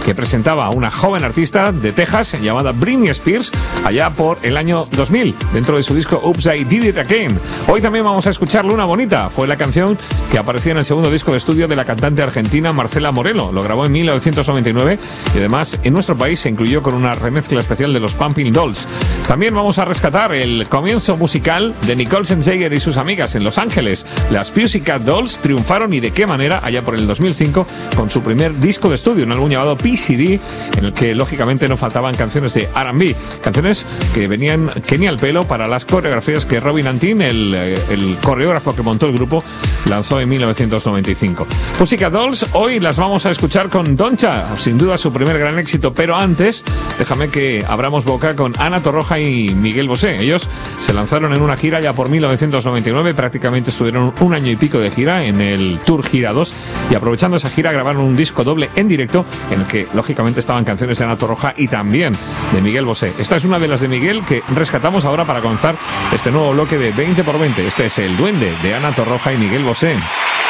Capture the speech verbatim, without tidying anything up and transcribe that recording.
que presentaba a una joven artista de Texas llamada Britney Spears allá por el año dos mil, dentro de su disco Oops, I Did It Again. Hoy también vamos a escuchar Luna Bonita. Fue la canción que aparecía en el segundo disco de estudio de la cantante argentina Marcela Morelo. Lo grabó en mil novecientos noventa y nueve y además en nuestro país se incluyó con una remezcla especial de los Pumping Dolls. También vamos a rescatar el comienzo musical de Nicole Scherzinger y sus amigas en Los Ángeles. Las Pussycat Dolls triunfaron, y de qué manera, allá por el dos mil cinco con su primer disco de estudio, un álbum llamado P C D, en el que lógicamente no faltaban canciones de R and B, canciones que venían Kenny al pelo para las coreografías que Robin Antin, el, el coreógrafo que montó el grupo, lanzó en mil novecientos noventa y cinco. Pussycat Dolls, hoy las vamos a escuchar con Doncha, sin duda su primer gran éxito, pero antes déjame que abramos boca con Ana Torroja y Miguel Bosé. Ellos se lanzaron en una gira ya por mil novecientos noventa y nueve, prácticamente estuvieron un año y pico de gira en el Tour Gira dos, y aprovechando esa gira grabaron un disco doble en directo en el que lógicamente estaban canciones de Ana Torroja y también de Miguel Bosé. Esta es una de las de Miguel que rescatamos ahora para comenzar este nuevo bloque de veinte por veinte. Este es El Duende de Ana Torroja y Miguel Bosé.